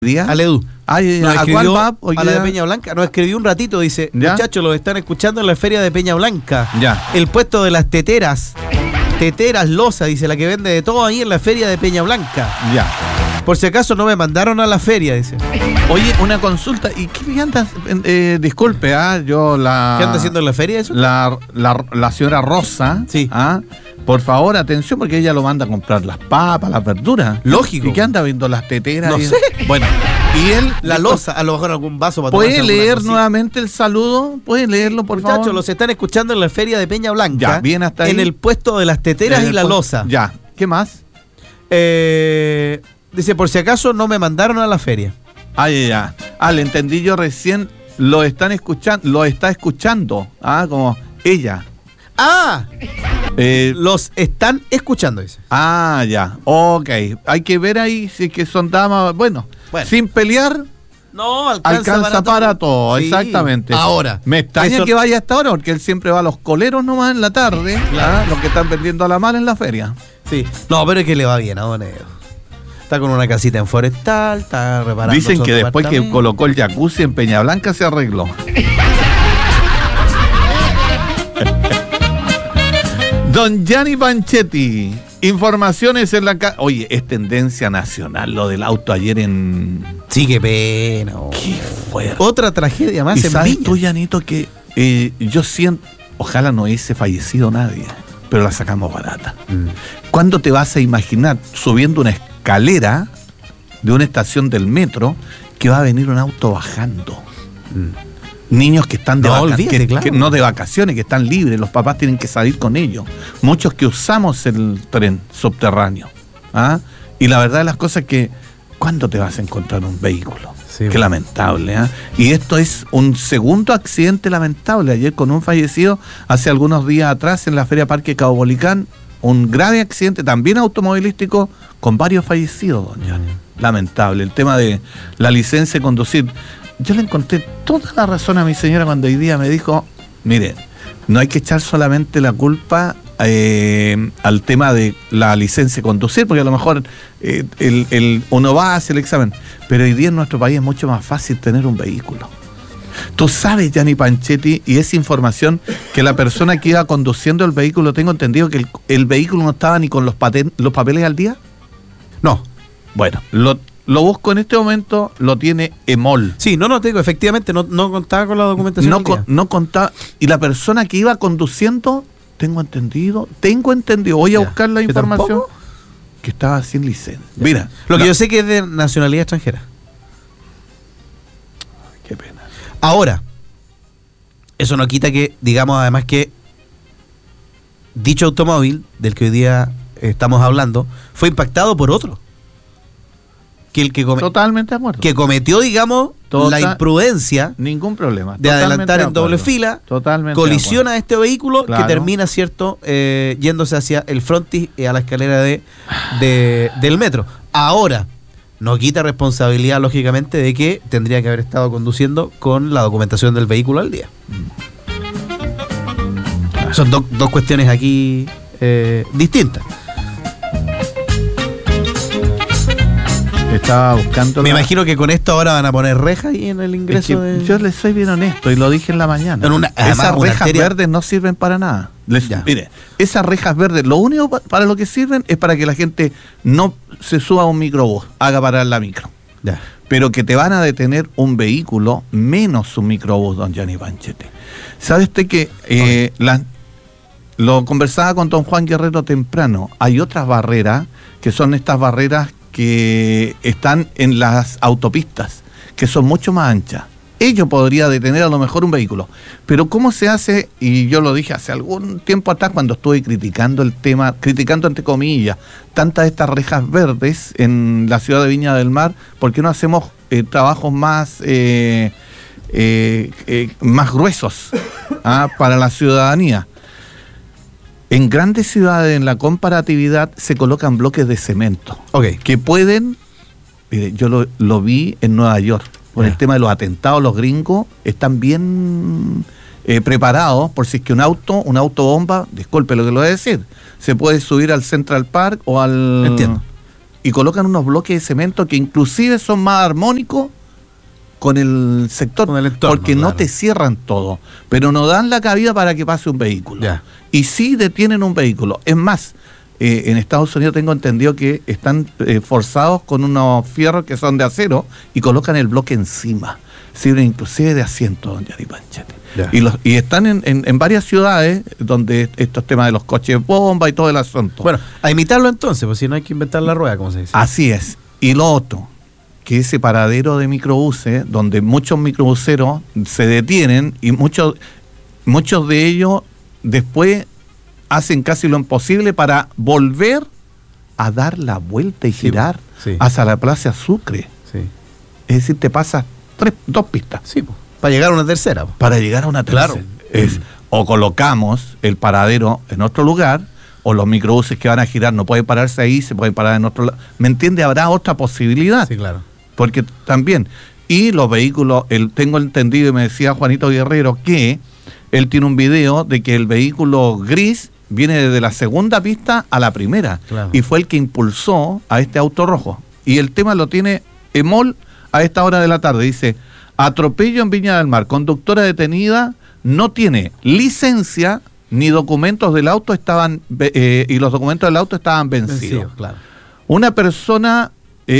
día? Al Edu. Ay, Nos ¿a cuál va? a la de Peña Blanca. Nos escribió un ratito, dice, ¿Ya? muchachos, los están escuchando en la feria de Peña Blanca. Ya. El puesto de las teteras. Teteras Loza, dice, la que vende de todo ahí en la feria de Peña Blanca. Ya. Por si acaso no me mandaron a la feria, dice. Oye, una consulta. ¿Y qué andas? Disculpe, yo la... ¿Qué anda haciendo en la feria eso? La señora Rosa. Sí. Por favor, atención, porque ella lo manda a comprar las papas, las verduras. Lógico. ¿Y qué anda viendo las teteras? No sé. Bueno, y él... La loza, a lo mejor algún vaso para ¿Puede tomarse leer alguna cosita. nuevamente el saludo? ¿Puede leerlo, por favor? Muchachos, los están escuchando en la feria de Peña Blanca. Ya, bien hasta ahí. En el puesto de las teteras y la loza. Ya. ¿Qué más? Dice, por si acaso no me mandaron a la feria. Ya. Le entendí yo recién. Lo está escuchando. Como ella. Los están escuchando, dice. Ya. Ok. Hay que ver ahí si es que son damas. Bueno. Sin pelear. No, Alcanza para todo, sí. Exactamente. Ahora. Me extraña eso... que vaya hasta ahora, porque él siempre va a los coleros nomás en la tarde. Claro. Los que están vendiendo a la mar en la feria. Sí. No, pero es que le va bien a Don Edo. Está con una casita en Forestal, está reparando. Dicen que después que colocó el jacuzzi en Peña Blanca se arregló. Don Gianni Panchetti, informaciones en la Oye, es tendencia nacional lo del auto ayer en... Sí, qué pena. Qué fuerte. Otra tragedia más ¿Y en sabes Viña? tú, Janito, que yo siento, ojalá no hubiese fallecido nadie, pero la sacamos barata. ¿Cuándo te vas a imaginar subiendo una escalera de una estación del metro que va a venir un auto bajando? Niños que están de vacaciones, claro. no de vacaciones, que están libres, los papás tienen que salir con ellos. Muchos que usamos el tren subterráneo. Y la verdad de las cosas es que, ¿cuándo te vas a encontrar un vehículo? Sí, Qué lamentable. Y esto es un segundo accidente lamentable. Ayer con un fallecido, hace algunos días atrás en la Feria Parque Caupolicán, un grave accidente también automovilístico con varios fallecidos, don Gianni. Lamentable. El tema de la licencia de conducir. Yo le encontré toda la razón a mi señora cuando hoy día me dijo, mire, no hay que echar solamente la culpa al tema de la licencia de conducir, porque a lo mejor uno va a hacer el examen, pero hoy día en nuestro país es mucho más fácil tener un vehículo. Tú sabes, Gianni Panchetti, y es información que la persona que iba conduciendo el vehículo, tengo entendido que el vehículo no estaba ni con los papeles al día. No. Bueno, lo busco en este momento, lo tiene EMOL. Sí, no tengo, efectivamente, no contaba con la documentación. No contaba, y la persona que iba conduciendo, tengo entendido, voy a buscar la información, ¿tampoco? Que estaba sin licencia. Mira, lo que yo sé que es de nacionalidad extranjera. Qué pena. Ahora, eso no quita que, digamos, además que dicho automóvil del que hoy día estamos hablando fue impactado por otro. Totalmente de acuerdo. Que cometió, digamos, la imprudencia. Ningún problema. De adelantar en doble fila. Totalmente. Colisiona a este vehículo, claro, que termina, ¿cierto?, yéndose hacia el frontis y a la escalera del metro. Ahora, no quita responsabilidad, lógicamente, de que tendría que haber estado conduciendo con la documentación del vehículo al día. Son dos cuestiones aquí distintas. Estaba buscando. Me imagino que con esto ahora van a poner rejas ahí en el ingreso. Yo les soy bien honesto y lo dije en la mañana. Esas rejas verdes no sirven para nada. Mire, esas rejas verdes, lo único para lo que sirven es para que la gente no se suba a un microbús, haga parar la micro. Ya. Pero que te van a detener un vehículo menos un microbús, don Gianni Panchetti. ¿Sabe usted que lo conversaba con don Juan Guerrero temprano? Hay otras barreras que son estas barreras que están en las autopistas, que son mucho más anchas. Ello podría detener a lo mejor un vehículo. Pero ¿cómo se hace? Y yo lo dije hace algún tiempo atrás cuando estuve criticando el tema, criticando entre comillas, tantas de estas rejas verdes en la ciudad de Viña del Mar, ¿por qué no hacemos trabajos más gruesos para la ciudadanía? En grandes ciudades, en la comparatividad, se colocan bloques de cemento. Que pueden, mire, yo lo vi en Nueva York, con el tema de los atentados, los gringos están bien preparados por si es que un autobomba, disculpe lo que lo voy a decir, se puede subir al Central Park o al... Entiendo. y colocan unos bloques de cemento que inclusive son más armónicos con el sector, con el entorno, porque no te cierran todo, pero no dan la cabida para que pase un vehículo. Ya. Y sí detienen un vehículo. Es más, en Estados Unidos tengo entendido que están forzados con unos fierros que son de acero y colocan el bloque encima, sirven inclusive de asiento, don Gianni Panchetti. Y están en varias ciudades donde estos temas de los coches bomba y todo el asunto. Bueno, a imitarlo entonces, pues si no hay que inventar la rueda, como se dice. Así es. Y lo otro, que ese paradero de microbuses, donde muchos microbuseros se detienen y muchos de ellos después hacen casi lo imposible para volver a dar la vuelta y girar hacia la Plaza Sucre. Sí. Es decir, te pasas 2 pistas. Sí, pues, para llegar a una tercera. Pues. Para llegar a una tercera. Claro. O colocamos el paradero en otro lugar, o los microbuses que van a girar no pueden pararse ahí, se pueden parar en otro lado. ¿Me entiende? Habrá otra posibilidad. Sí, claro. Porque también, y los vehículos, tengo entendido y me decía Juanito Guerrero que él tiene un video de que el vehículo gris viene desde la segunda pista a la primera, claro. Y fue el que impulsó a este auto rojo. Y el tema lo tiene EMOL a esta hora de la tarde. Dice, atropello en Viña del Mar, conductora detenida, no tiene licencia ni documentos del auto, y los documentos del auto estaban vencidos. Claro. Una persona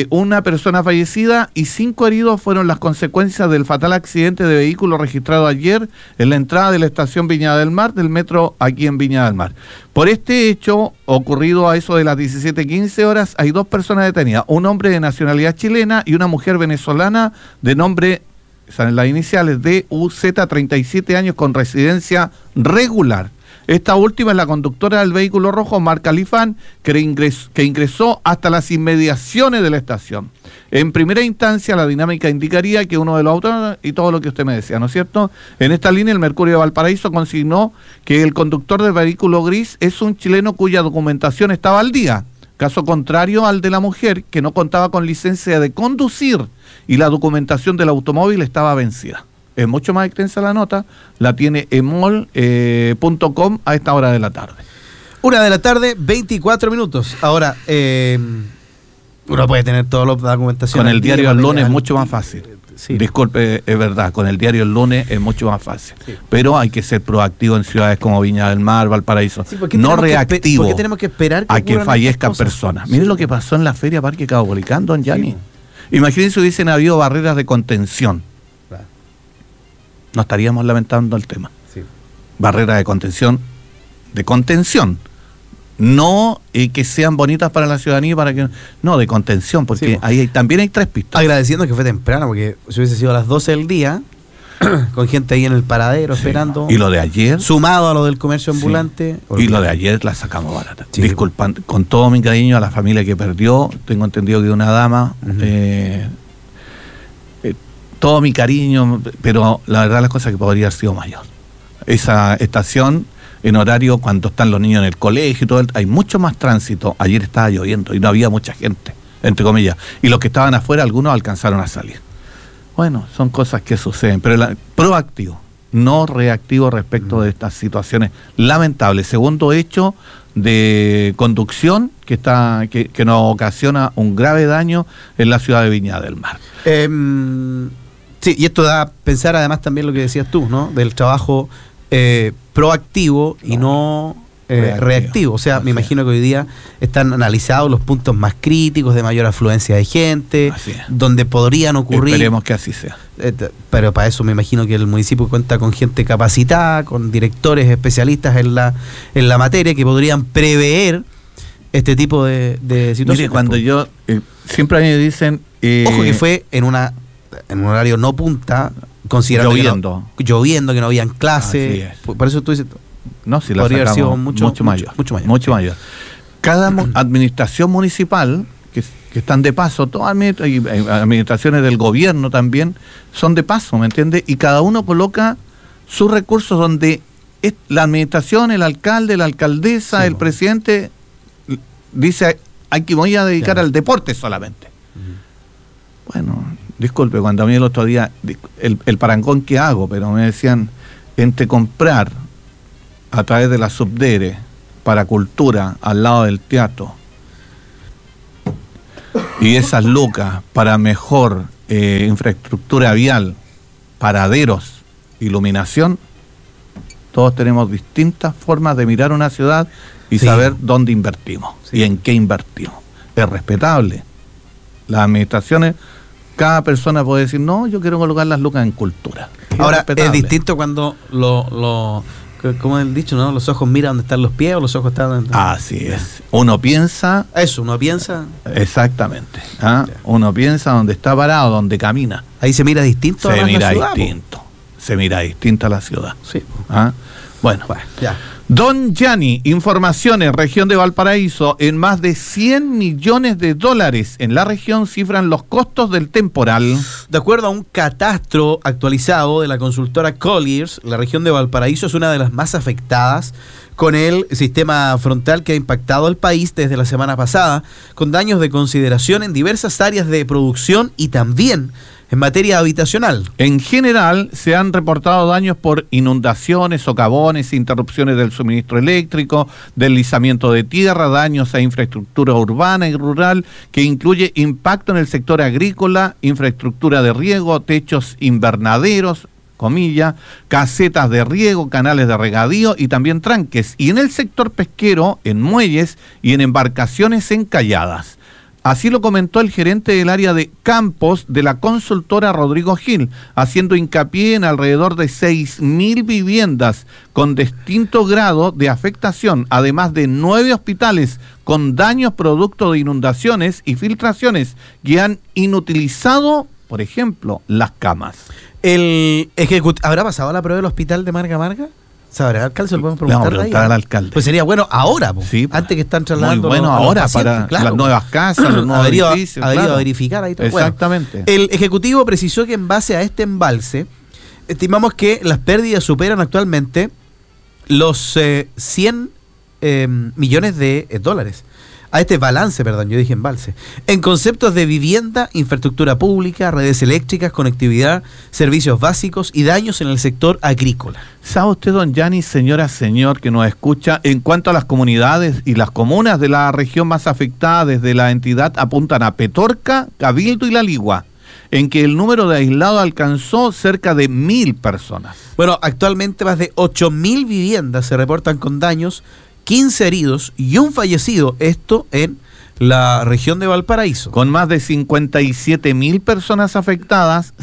fallecida y 5 heridos fueron las consecuencias del fatal accidente de vehículo registrado ayer en la entrada de la estación Viña del Mar del metro aquí en Viña del Mar. Por este hecho, ocurrido a eso de las 17:15 horas, hay 2 personas detenidas, un hombre de nacionalidad chilena y una mujer venezolana de nombre, salen las iniciales, DUZ, 37 años, con residencia regular. Esta última es la conductora del vehículo rojo, marca Califán, que ingresó hasta las inmediaciones de la estación. En primera instancia, la dinámica indicaría que uno de los autos, y todo lo que usted me decía, ¿no es cierto? En esta línea, el Mercurio de Valparaíso consignó que el conductor del vehículo gris es un chileno cuya documentación estaba al día, caso contrario al de la mujer, que no contaba con licencia de conducir y la documentación del automóvil estaba vencida. Es mucho más extensa la nota, la tiene emol.com a esta hora de la tarde. 1 de la tarde, 24 minutos. Ahora, uno puede tener toda la documentación. Con el diario El Lunes es mucho más fácil. Sí. Disculpe, es verdad, con el diario El Lunes es mucho más fácil. Sí. Pero hay que ser proactivo en ciudades como Viña del Mar, Valparaíso. Sí, no reactivo. ¿Por qué tenemos que esperar a que fallezcan personas? Miren lo que pasó en la Feria Parque Caupolicán, don Gianni. Sí. Imagínense si hubiesen habido barreras de contención. No estaríamos lamentando el tema. Sí. Barreras de contención, no que sean bonitas para la ciudadanía, no, de contención, porque ahí también hay 3 pistas. Agradeciendo que fue temprano, porque si hubiese sido a las 12 del día, con gente ahí en el paradero esperando. Y lo de ayer, sumado a lo del comercio ambulante. Y lo de ayer la sacamos barata. Sí. Disculpan, con todo mi cariño a la familia que perdió, tengo entendido que una dama, todo mi cariño, pero la verdad las cosas que podría haber sido mayor. Esa estación, en horario cuando están los niños en el colegio y todo, hay mucho más tránsito. Ayer estaba lloviendo y no había mucha gente, entre comillas. Y los que estaban afuera, algunos alcanzaron a salir. Bueno, son cosas que suceden, pero proactivo, no reactivo respecto de estas situaciones lamentables. Segundo hecho de conducción que nos ocasiona un grave daño en la ciudad de Viña del Mar. Sí, y esto da a pensar además también lo que decías tú, ¿no? Del trabajo proactivo y no reactivo. O sea, me imagino que hoy día están analizados los puntos más críticos de mayor afluencia de gente, donde podrían ocurrir. Esperemos que así sea. Pero para eso me imagino que el municipio cuenta con gente capacitada, con directores especialistas en la materia que podrían prever este tipo de situaciones. Mire, cuando yo siempre a mí me dicen... Ojo que fue en un horario no punta, considerando lloviendo, que no habían clases. Por eso tú dices, no, si la podría haber sido mucho mayor. Cada administración municipal que están de paso, todas administraciones del gobierno también son de paso, ¿me entiendes? Y cada uno coloca sus recursos donde la administración, el alcalde, la alcaldesa, el presidente dice, voy a dedicar al deporte solamente. Bueno, disculpe, cuando a mí el otro día, el parangón que hago, pero me decían, entre comprar a través de la Subdere para cultura al lado del teatro Y esas lucas para mejor infraestructura vial, paraderos, iluminación, todos tenemos distintas formas de mirar una ciudad y saber dónde invertimos y en qué invertimos. Es respetable. Las administraciones, cada persona puede decir, no, yo quiero colocar las lucas en cultura. Ahora, es distinto cuando como el dicho, ¿no? Los ojos miran donde están los pies o los ojos están donde están... Así es. Uno piensa... Eso, uno piensa... Exactamente. Uno piensa donde está parado, donde camina. Ahí se mira distinto a la ciudad. Se mira distinto a la ciudad. Sí. Bueno, ya. Don Gianni, informaciones, región de Valparaíso, en más de 100 millones de dólares en la región cifran los costos del temporal. De acuerdo a un catastro actualizado de la consultora Colliers, la región de Valparaíso es una de las más afectadas con el sistema frontal que ha impactado al país desde la semana pasada, con daños de consideración en diversas áreas de producción y también en materia habitacional. En general, se han reportado daños por inundaciones, socavones, interrupciones del suministro eléctrico, deslizamiento de tierra, daños a infraestructura urbana y rural, que incluye impacto en el sector agrícola, infraestructura de riego, techos invernaderos, comillas, casetas de riego, canales de regadío y también tranques. Y en el sector pesquero, en muelles y en embarcaciones encalladas. Así lo comentó el gerente del área de campos de la consultora Rodrigo Gil, haciendo hincapié en alrededor de 6.000 viviendas con distinto grado de afectación, además de 9 hospitales con daños producto de inundaciones y filtraciones que han inutilizado, por ejemplo, las camas. ¿Habrá pasado la prueba del hospital de Marga Marga? ¿Sabrá, alcalde? ¿Se lo podemos preguntar? Le vamos a preguntar al alcalde. Pues sería bueno ahora, sí, antes que están trasladando. Muy bueno ahora para las nuevas casas, los nuevos edificios. Ha venido a verificar ahí todo. Exactamente. Bueno, el Ejecutivo precisó que en base a este embalse, estimamos que las pérdidas superan actualmente los 100 millones de dólares. A este balance, yo dije embalse, en conceptos de vivienda, infraestructura pública, redes eléctricas, conectividad, servicios básicos y daños en el sector agrícola. ¿Sabe usted, don Gianni, señora, señor, que nos escucha, en cuanto a las comunidades y las comunas de la región más afectada desde la entidad apuntan a Petorca, Cabildo y La Ligua, en que el número de aislados alcanzó cerca de 1.000 personas? Bueno, actualmente más de 8.000 viviendas se reportan con daños, 15 heridos y un fallecido, esto en la región de Valparaíso. Con más de 57.000 personas afectadas,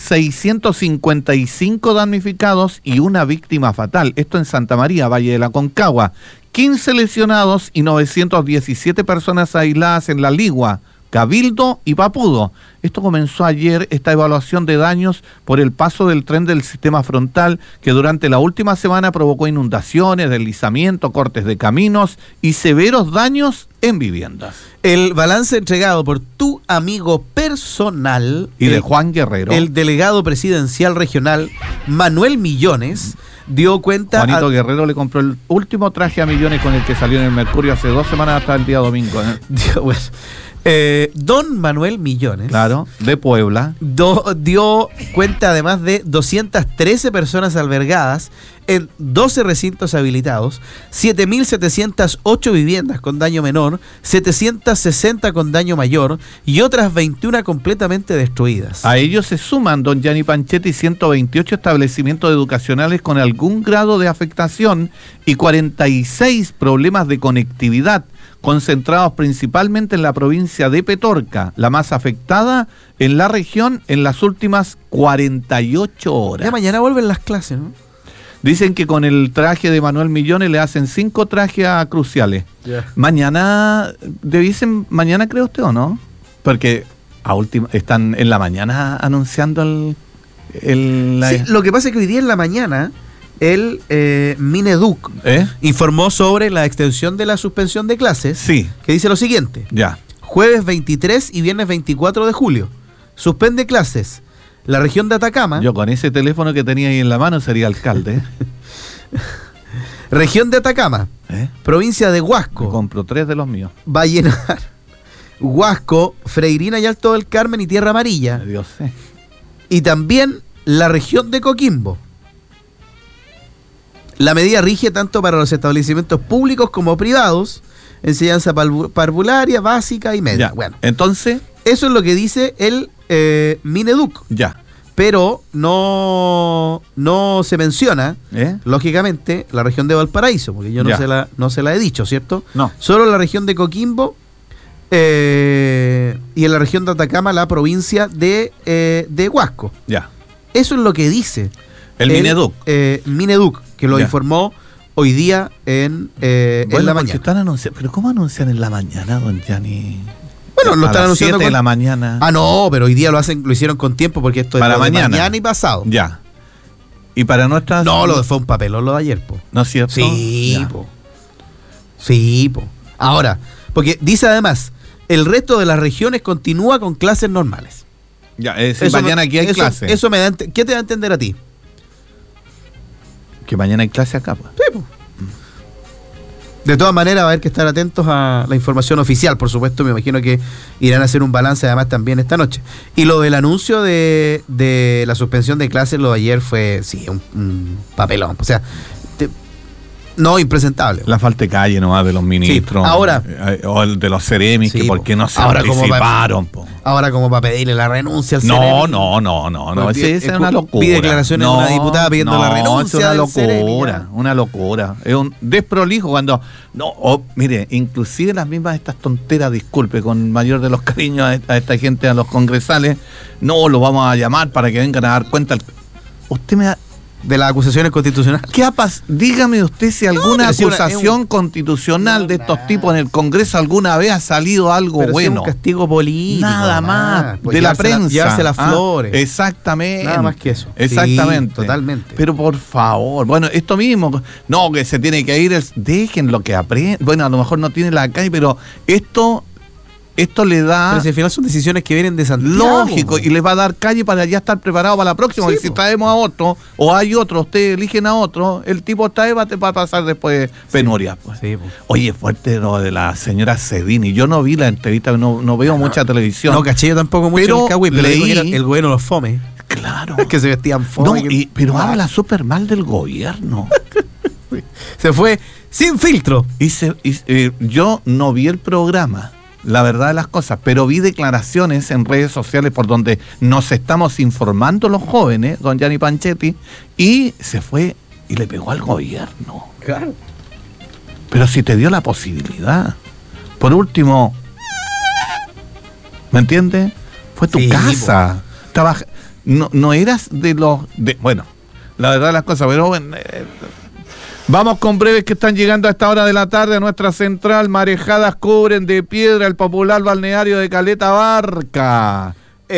655 damnificados y una víctima fatal. Esto en Santa María, Valle de la Concagua. 15 lesionados y 917 personas aisladas en La Ligua, Cabildo y Papudo. Esto comenzó ayer, esta evaluación de daños por el paso del tren del sistema frontal que durante la última semana provocó inundaciones, deslizamiento, cortes de caminos y severos daños en viviendas. El balance entregado por tu amigo personal y de Juan Guerrero, el delegado presidencial regional Manuel Millones, dio cuenta... Juanito Guerrero le compró el último traje a Millones con el que salió en el Mercurio hace 2 semanas hasta el día domingo. Bueno, don Manuel Millones, claro, de Puebla, dio cuenta además de 213 personas albergadas en 12 recintos habilitados, 7.708 viviendas con daño menor, 760 con daño mayor y otras 21 completamente destruidas. A ellos se suman, don Gianni Panchetti, 128 establecimientos educacionales con algún grado de afectación y 46 problemas de conectividad, concentrados principalmente en la provincia de Petorca, la más afectada en la región en las últimas 48 horas. Ya mañana vuelven las clases, ¿no? Dicen que con el traje de Manuel Millones le hacen 5 trajes a Cruciales. Yeah. Mañana, dicen mañana, cree usted o no? Porque están en la mañana anunciando Sí, lo que pasa es que hoy día en la mañana el Mineduc informó sobre la extensión de la suspensión de clases, sí, que dice lo siguiente: ya. Jueves 23 y viernes 24 de julio, suspende clases la región de Atacama. Yo con ese teléfono que tenía ahí en la mano sería alcalde. Región de Atacama, provincia de Huasco. Me compro 3 de los míos. Vallenar, Huasco, Freirina y Alto del Carmen y Tierra Amarilla. Dios sé. Y también la región de Coquimbo. La medida rige tanto para los establecimientos públicos como privados, enseñanza parvularia, básica y media. Bueno, entonces, Eso es lo que dice el Mineduc. Ya. Pero no se menciona, lógicamente, la región de Valparaíso, porque yo no se la he dicho, ¿cierto? No. Solo la región de Coquimbo y en la región de Atacama la provincia de Huasco. Ya. Eso es lo que dice el Mineduc. Mineduc, que lo informó hoy día en la mañana. Están anunciando, pero ¿cómo anuncian en la mañana, don Gianni? Bueno, lo están anunciando 7 de la mañana. Ah, no, pero hoy día lo hicieron con tiempo porque esto es para lo de mañana y pasado. Ya. Y para nuestras... No, fue un papelón lo de ayer, po. ¿No es cierto? Sí, po. Sí, po. Ahora, porque dice además, el resto de las regiones continúa con clases normales. Ya, mañana aquí hay clases. Eso ¿qué te da a entender a ti? Que mañana hay clase acá, pues. Sí, po. De todas maneras, va a haber que estar atentos a la información oficial, por supuesto. Me imagino que irán a hacer un balance además también esta noche. Y lo del anuncio de la suspensión de clases, lo de ayer fue, sí, un papelón. O sea, no impresentable. La falta de calle nomás de los ministros. Sí. Ahora. O el de los ceremis, sí, que por qué no se anticiparon. Ahora como para pedirle la renuncia al ceremi. No. Es una locura. Pide declaraciones de una diputada pidiendo la renuncia. Es una locura, una locura. Es un desprolijo cuando... mire, inclusive las mismas estas tonteras, disculpe, con mayor de los cariños a esta gente, a los congresales, no, lo vamos a llamar para que vengan a dar cuenta. Usted me da... De las acusaciones constitucionales. Dígame usted si alguna acusación constitucional de estos tipos en el Congreso alguna vez ha salido algo bueno. Es un castigo político. Nada más. De la prensa. Llevarse las flores. Exactamente. Nada más que eso. Exactamente. Sí, totalmente. Pero por favor, bueno, esto mismo. No, que se tiene que ir. Dejen lo que aprenden. Bueno, a lo mejor no tiene la calle, pero esto le da... Pero si al final son decisiones que vienen de Santiago. Lógico, y les va a dar calle para ya estar preparado para la próxima. Sí, y si traemos a otro, o hay otro, ustedes eligen a otro, el tipo trae va a pasar después penurias. Pues. Sí, pues. Oye, fuerte lo de la señora Cedini. Yo no vi la entrevista, no veo mucha televisión. No, caché yo tampoco mucho pero el Cagüey, pero leí, el gobierno los fome. Claro. Que se vestían fome. No, pero habla súper mal del gobierno. Se fue sin filtro. Yo no vi el programa, la verdad de las cosas, pero vi declaraciones en redes sociales por donde nos estamos informando los jóvenes, don Gianni Panchetti, y se fue y le pegó al gobierno. Claro. Pero si te dio la posibilidad. Por último, ¿me entiendes? Fue tu casa. No eras de los... bueno, la verdad de las cosas, pero bueno... Vamos con breves que están llegando a esta hora de la tarde a nuestra central. Marejadas cubren de piedra el popular balneario de Caleta Barca.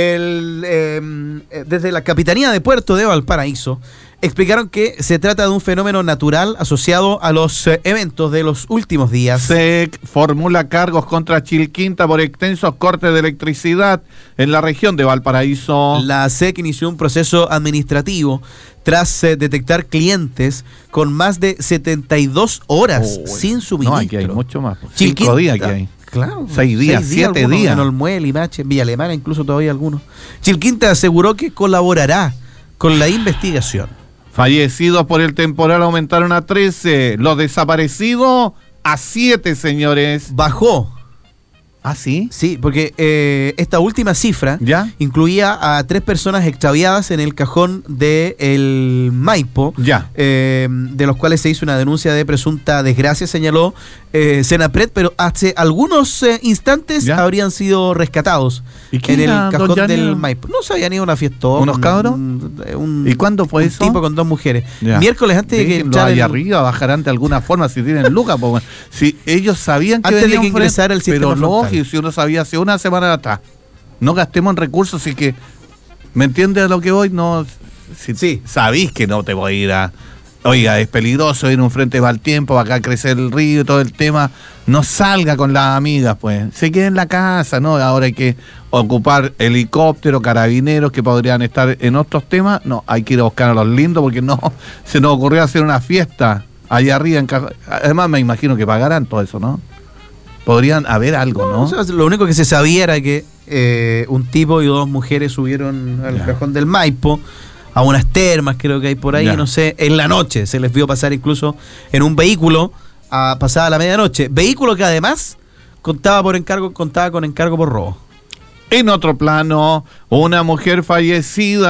Desde la Capitanía de Puerto de Valparaíso explicaron que se trata de un fenómeno natural asociado a los eventos de los últimos días. SEC formula cargos contra Chilquinta por extensos cortes de electricidad en la región de Valparaíso. La SEC inició un proceso administrativo tras detectar clientes con más de 72 horas sin suministro. No, aquí hay mucho más. 5 días que hay. Claro. 6 días, 7 días. En Olmué, Limache, en Villa Alemana, incluso todavía algunos. Chilquinta aseguró que colaborará con la investigación. Fallecidos por el temporal aumentaron a 13. Los desaparecidos a 7, señores. Bajó. ¿Ah, sí? Sí, porque esta última cifra incluía a 3 personas extraviadas en el cajón del Maipo, de los cuales se hizo una denuncia de presunta desgracia, señaló Senapred, pero hace algunos instantes habrían sido rescatados en el cajón del Maipo. No se habían ido a una fiesta. ¿Unos cabros? ¿Y cuándo fue eso? Un tipo con 2 mujeres. Miércoles antes de que echara ahí arriba, bajarán de alguna forma si tienen lucas. Si ellos sabían que antes de que ingresara el sistema frontal. Y si uno sabía hace una semana atrás, no gastemos en recursos, así que, ¿me entiendes a lo que voy? No, sí. Sabís que no te voy a ir a... Oiga, es peligroso ir a un frente de mal tiempo, va acá crecer el río, todo el tema. No salga con las amigas, pues. Se quede en la casa, ¿no? Ahora hay que ocupar helicóptero, carabineros que podrían estar en otros temas. No, hay que ir a buscar a los lindos porque no se nos ocurrió hacer una fiesta allá arriba. Además, me imagino que pagarán todo eso, ¿no? Podrían haber algo, ¿no? O sea, lo único que se sabía era que un tipo y 2 mujeres subieron al cajón del Maipo, a unas termas creo que hay por ahí, no sé, en la noche se les vio pasar incluso en un vehículo pasada la medianoche. Vehículo que además contaba con encargo por robo. En otro plano, una mujer fallecida